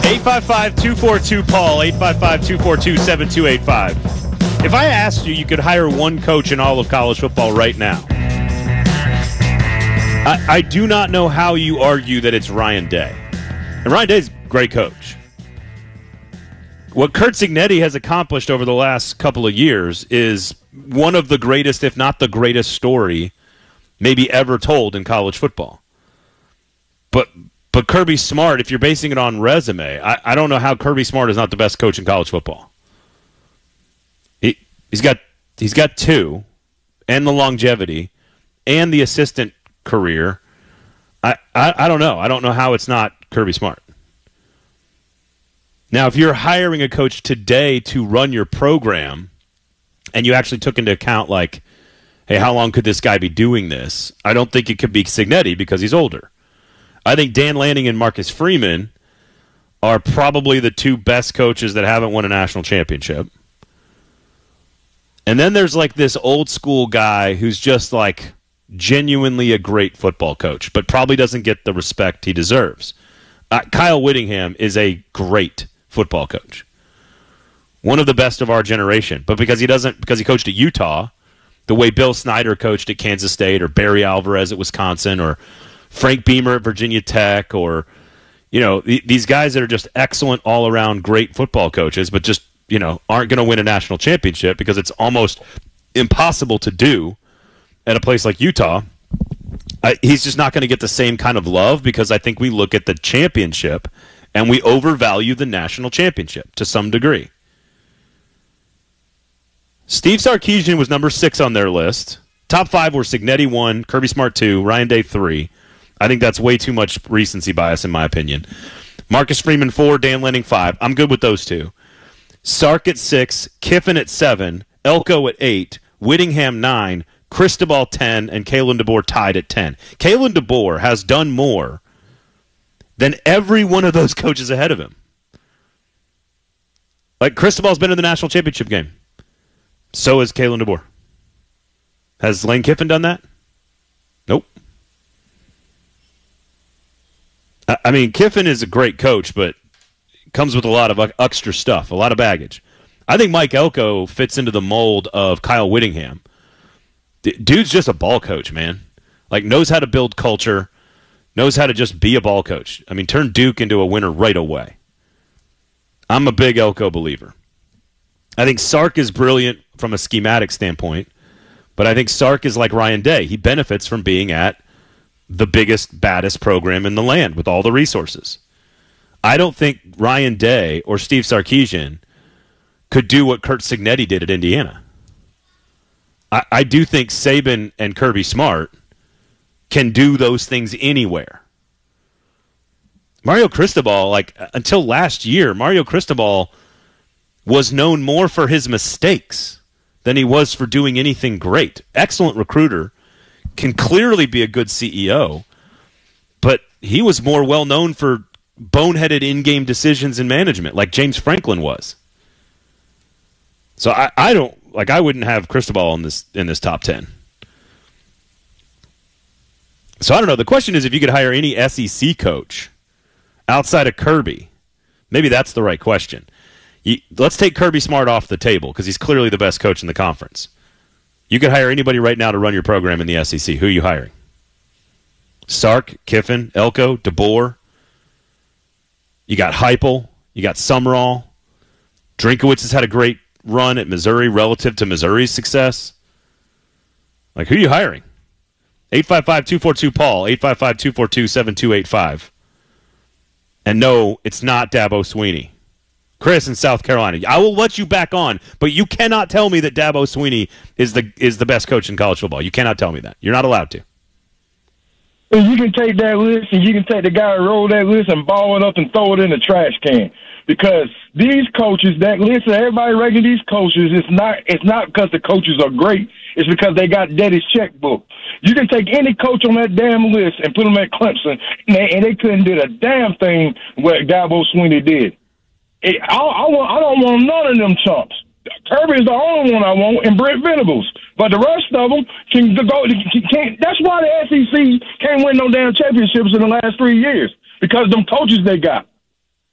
855-242-PAUL, 855-242-7285. If I asked you could hire one coach in all of college football right now, I do not know how you argue that it's Ryan Day. And Ryan Day's a great coach. What Curt Cignetti has accomplished over the last couple of years is one of the greatest, if not the greatest story maybe ever told in college football. But Kirby Smart, if you're basing it on resume, I don't know how Kirby Smart is not the best coach in college football. He's got two, and the longevity, and the assistant career. I don't know. I don't know how it's not Kirby Smart. Now, if you're hiring a coach today to run your program, and you actually took into account, like, hey, how long could this guy be doing this? I don't think it could be Cignetti because he's older. I think Dan Lanning and Marcus Freeman are probably the two best coaches that haven't won a national championship. And then there's like this old school guy who's just like genuinely a great football coach, but probably doesn't get the respect he deserves. Kyle Whittingham is a great football coach. One of the best of our generation. But because he coached at Utah, the way Bill Snyder coached at Kansas State, or Barry Alvarez at Wisconsin, or Frank Beamer at Virginia Tech, or, you know, these guys that are just excellent all-around great football coaches, but just, you know, aren't going to win a national championship because it's almost impossible to do at a place like Utah. He's just not going to get the same kind of love because I think we look at the championship and we overvalue the national championship to some degree. Steve Sarkisian was number 6 on their list. Top 5 were Cignetti 1, Kirby Smart 2, Ryan Day 3. I think that's way too much recency bias in my opinion. Marcus Freeman 4, Dan Lanning 5. I'm good with those two. Sark at 6, Kiffin at 7, Elko at 8, Whittingham 9, Cristobal 10, and Kalen DeBoer tied at 10. Kalen DeBoer has done more than every one of those coaches ahead of him. Like, Cristobal's been in the national championship game. So has Kalen DeBoer. Has Lane Kiffin done that? Nope. I mean, Kiffin is a great coach, but comes with a lot of extra stuff, a lot of baggage. I think Mike Elko fits into the mold of Kyle Whittingham. Dude's just a ball coach, man. Like, knows how to build culture, knows how to just be a ball coach. I mean, turn Duke into a winner right away. I'm a big Elko believer. I think Sark is brilliant from a schematic standpoint, but I think Sark is like Ryan Day. He benefits from being at the biggest, baddest program in the land with all the resources. I don't think Ryan Day or Steve Sarkisian could do what Curt Cignetti did at Indiana. I do think Saban and Kirby Smart can do those things anywhere. Mario Cristobal, like, until last year, Mario Cristobal was known more for his mistakes than he was for doing anything great. Excellent recruiter, can clearly be a good CEO, but he was more well known for boneheaded in-game decisions and management, like James Franklin was. So I don't like. I wouldn't have Cristobal in this top 10. So I don't know. The question is if you could hire any SEC coach outside of Kirby. Maybe that's the right question. Let's take Kirby Smart off the table because he's clearly the best coach in the conference. You could hire anybody right now to run your program in the SEC. Who are you hiring? Sark, Kiffin, Elko, DeBoer. You got Heupel. You got Summerall. Drinkowitz has had a great run at Missouri relative to Missouri's success. Like, who are you hiring? 855-242-PAUL, 855-242-7285. And no, it's not Dabo Swinney. Chris in South Carolina. I will let you back on, but you cannot tell me that Dabo Swinney is the best coach in college football. You cannot tell me that. You're not allowed to. You can take that list and you can take the guy who rolled that list and ball it up and throw it in the trash can. Because these coaches, that list of everybody ranking these coaches, it's not because the coaches are great. It's because they got Daddy's checkbook. You can take any coach on that damn list and put them at Clemson, and they couldn't do a damn thing what Dabo Swinney did. I don't want none of them chumps. Kirby is the only one I want, and Brent Venables. But the rest of them can go. That's why the SEC can't win no damn championships in the last 3 years, because of them coaches they got.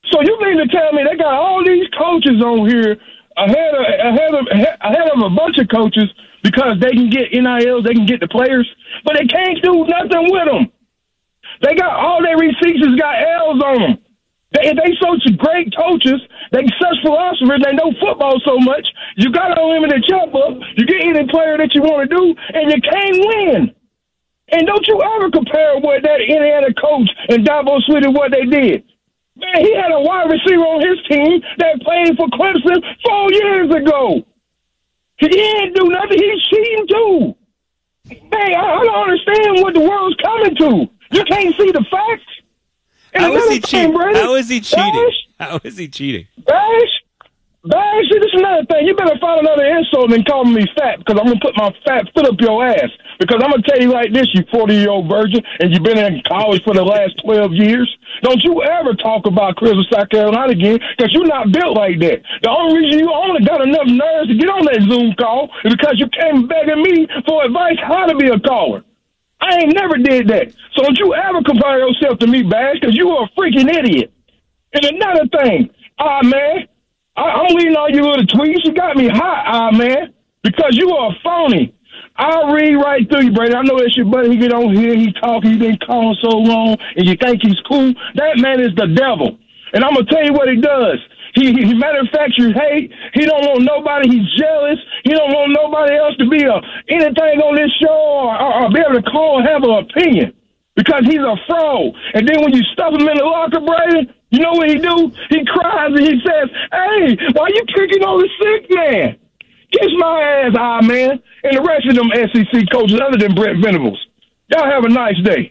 So you mean to tell me they got all these coaches on here ahead of a bunch of coaches because they can get NILs, they can get the players, but they can't do nothing with them. They got all their receipts got L's on them. They such great coaches, they such philosophers, they know football so much. You got an unlimited checkbook. You get any player that you want to do, and you can't win. And don't you ever compare what that Indiana coach and Dabo Swinney, what they did. Man, he had a wide receiver on his team that played for Clemson 4 years ago. He didn't do nothing. He's cheating, too. Man, I don't understand what the world's coming to. You can't see the facts. How is he cheating? How is he cheating? How is he cheating? Bash, see, this is another thing. You better find another insult than calling me fat, because I'm going to put my fat foot up your ass. Because I'm going to tell you like this, you 40-year-old virgin, and you've been in college for the last 12 years. Don't you ever talk about Crystal, South Carolina again, because you're not built like that. The only reason you only got enough nerves to get on that Zoom call is because you came begging me for advice how to be a caller. I ain't never did that. So don't you ever compare yourself to me, Bash, because you are a freaking idiot. And another thing, man, I'm reading all your little tweets. You got me hot, man, because you are a phony. I'll read right through you, Brady. I know that's your buddy. He get on here, he talking, he been calling so long, and you think he's cool. That man is the devil. And I'm going to tell you what he does. He manufactures hate. He don't want nobody. He's jealous. He don't want nobody else to be anything on this show or be able to call and have an opinion because he's a fraud. And then when you stuff him in the locker, Brady, you know what he do? He cries and he says, "Hey, why you kicking on the sick man? Kiss my ass, man." And the rest of them SEC coaches other than Brent Venables. Y'all have a nice day.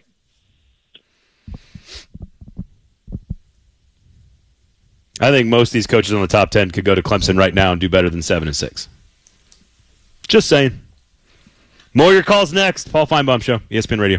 I think most of these coaches on the top 10 could go to Clemson right now and do better than 7-6. Just saying. More of your calls next. Paul Feinbaum Show, ESPN Radio.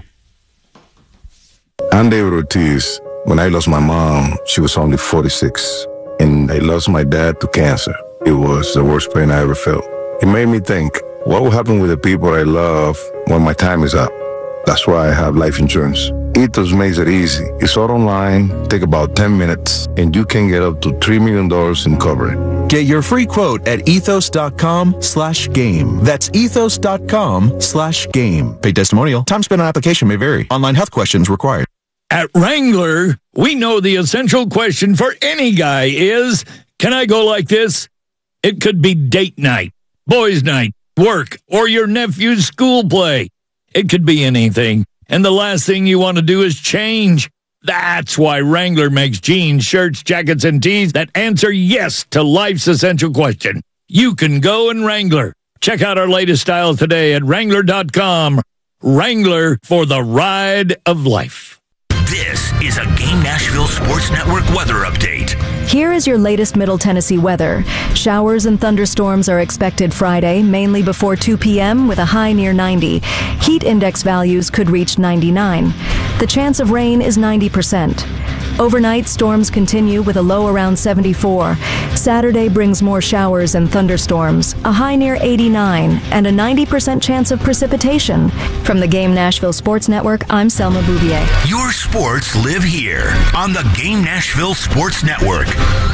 I'm David Ortiz. When I lost my mom, she was only 46. And I lost my dad to cancer. It was the worst pain I ever felt. It made me think, what will happen with the people I love when my time is up? That's why I have life insurance. Ethos makes it easy. It's all online, take about 10 minutes, and you can get up to $3 million in coverage. Get your free quote at ethos.com/game. That's ethos.com/game. Paid testimonial. Time spent on application may vary. Online health questions required. At Wrangler, we know the essential question for any guy is, can I go like this? It could be date night, boys' night, work, or your nephew's school play. It could be anything. And the last thing you want to do is change. That's why Wrangler makes jeans, shirts, jackets, and tees that answer yes to life's essential question. You can go in Wrangler. Check out our latest styles today at Wrangler.com. Wrangler for the ride of life. This is a Game Nashville Sports Network weather update. Here is your latest Middle Tennessee weather. Showers and thunderstorms are expected Friday, mainly before 2 p.m. with a high near 90. Heat index values could reach 99. The chance of rain is 90%. Overnight, storms continue with a low around 74. Saturday brings more showers and thunderstorms, a high near 89, and a 90% chance of precipitation. From the Game Nashville Sports Network, I'm Selma Bouvier. Your sports live here on the Game Nashville Sports Network.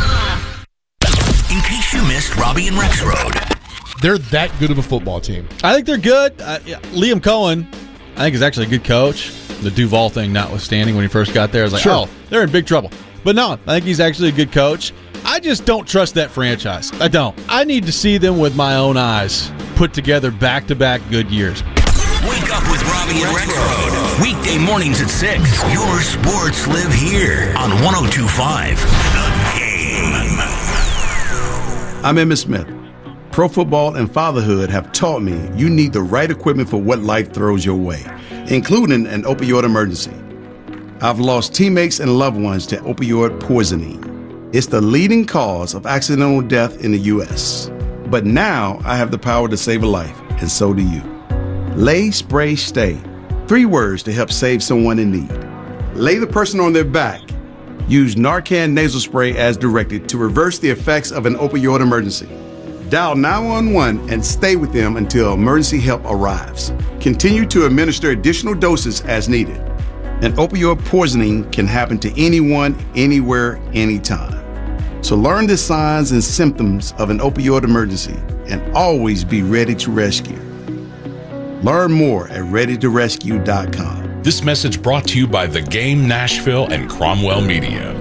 In case you missed Robbie and Rex Road. They're that good of a football team. I think they're good. Liam Cohen, I think, is actually a good coach. The Duval thing notwithstanding, when he first got there, I was like, oh, they're in big trouble. But no, I think he's actually a good coach. I just don't trust that franchise. I don't. I need to see them with my own eyes put together back-to-back good years. Wake up with Robbie and Rex Road. Weekday mornings at 6. Your sports live here on 102.5 The Game. I'm Emmitt Smith. Pro football and fatherhood have taught me you need the right equipment for what life throws your way, including an opioid emergency. I've lost teammates and loved ones to opioid poisoning. It's the leading cause of accidental death in the U.S. But now I have the power to save a life, and so do you. Lay, Spray, Stay. 3 words to help save someone in need. Lay the person on their back. Use Narcan nasal spray as directed to reverse the effects of an opioid emergency. Dial 911 and stay with them until emergency help arrives. Continue to administer additional doses as needed. And opioid poisoning can happen to anyone, anywhere, anytime. So learn the signs and symptoms of an opioid emergency and always be ready to rescue. Learn more at readytorescue.com. This message brought to you by The Game Nashville and Cromwell Media.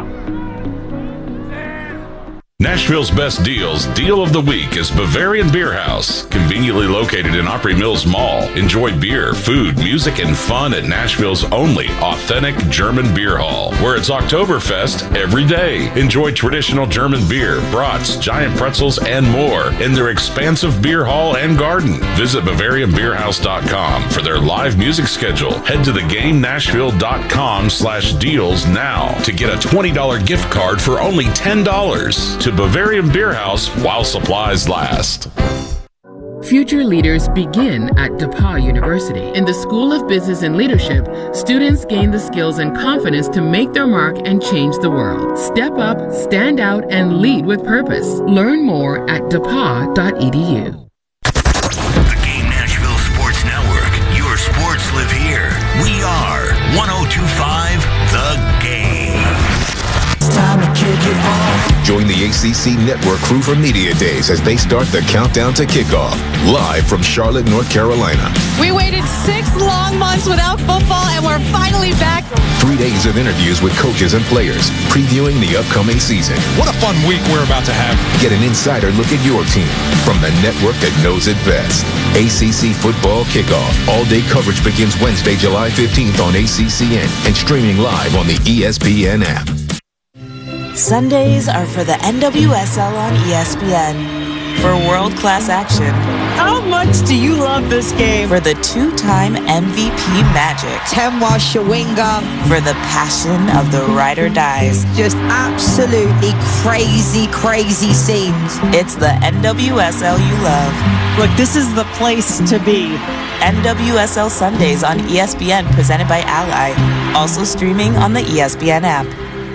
Nashville's best deals. Deal of the week is Bavarian Beer House, conveniently located in Opry Mills Mall. Enjoy beer, food, music, and fun at Nashville's only authentic German beer hall, where it's Oktoberfest every day. Enjoy traditional German beer, brats, giant pretzels, and more in their expansive beer hall and garden. Visit BavarianBeerHouse.com for their live music schedule. Head to theGameNashville.com/deals now to get a $20 gift card for only $10 to Bavarian Beer House while supplies last. Future leaders begin at DePauw University. In the School of Business and Leadership, students gain the skills and confidence to make their mark and change the world. Step up, stand out, and lead with purpose. Learn more at depaw.edu. The Game Nashville Sports Network. Your sports live here. We are 102.5 The Game. Join the ACC Network crew for Media Days as they start the countdown to kickoff. Live from Charlotte, North Carolina. We waited 6 long months without football, and we're finally back. 3 days of interviews with coaches and players, previewing the upcoming season. What a fun week we're about to have. Get an insider look at your team from the network that knows it best. ACC Football Kickoff. All-day coverage begins Wednesday, July 15th on ACCN and streaming live on the ESPN app. Sundays are for the NWSL on ESPN. For world-class action. How much do you love this game? For the 2-time MVP magic. Temwa Shawinga. For the passion of the ride or dies. Just absolutely crazy, crazy scenes. It's the NWSL you love. Look, this is the place to be. NWSL Sundays on ESPN, presented by Ally. Also streaming on the ESPN app.